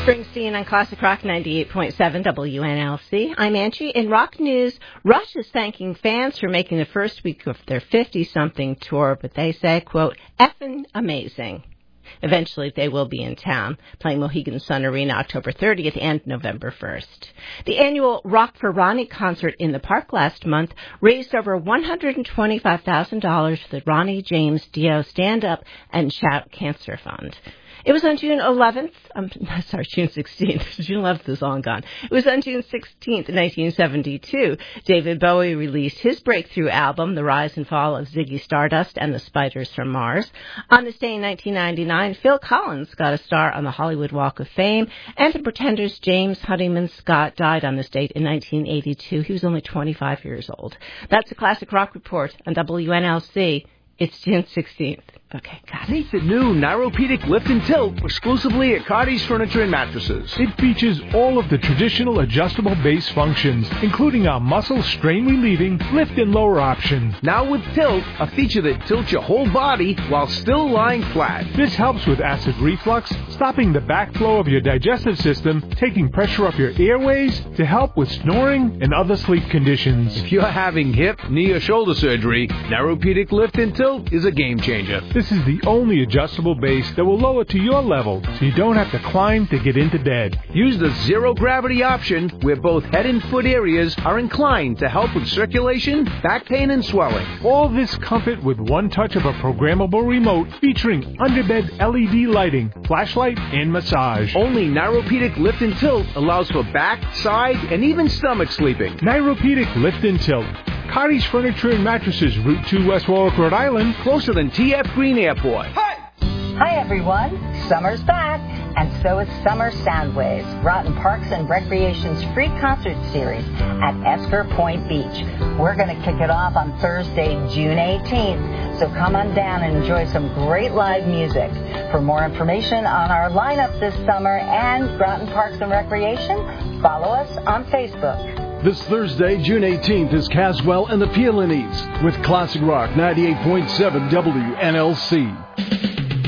Springsteen on Classic Rock 98.7 WNLC. I'm Angie. In rock news, Rush is thanking fans for making the first week of their 50-something tour, but they say, quote, effing amazing. Eventually, they will be in town, playing Mohegan Sun Arena October 30th and November 1st. The annual Rock for Ronnie concert in the park last month raised over $125,000 for the Ronnie James Dio Stand Up and Shout Cancer Fund. It was on June 16th. June 11th is long gone. It was on June 16th, 1972. David Bowie released his breakthrough album, The Rise and Fall of Ziggy Stardust and the Spiders from Mars. On this day in 1999, Phil Collins got a star on the Hollywood Walk of Fame, and the Pretenders' James Honeyman Scott died on this date in 1982. He was only 25 years old. That's a Classic Rock Report on WNLC. It's June 16th. Okay, got it. Meet the new Neuropedic Lift and Tilt exclusively at Cardi's Furniture and Mattresses. It features all of the traditional adjustable base functions, including our muscle strain relieving lift and lower option. Now with Tilt, a feature that tilts your whole body while still lying flat. This helps with acid reflux, stopping the backflow of your digestive system, taking pressure off your airways to help with snoring and other sleep conditions. If you're having hip, knee, or shoulder surgery, Neuropedic Lift and Tilt is a game changer. This is the only adjustable base that will lower to your level, so you don't have to climb to get into bed. Use the zero-gravity option, where both head and foot areas are inclined to help with circulation, back pain, and swelling. All this comfort with one touch of a programmable remote featuring underbed LED lighting, flashlight, and massage. Only Neuropedic Lift and Tilt allows for back, side, and even stomach sleeping. Neuropedic Lift and Tilt. Cardi's Furniture and Mattresses, Route 2, West Warwick, Rhode Island. Closer than T.F. Green Airport. Hi, everyone. Summer's back, and so is Summer Soundwaves, Groton Parks and Recreation's free concert series at Esker Point Beach. We're going to kick it off on Thursday, June 18th, so come on down and enjoy some great live music. For more information on our lineup this summer and Groton Parks and Recreation, follow us on Facebook. This Thursday, June 18th, is Caswell and the Peonies with Classic Rock 98.7 WNLC.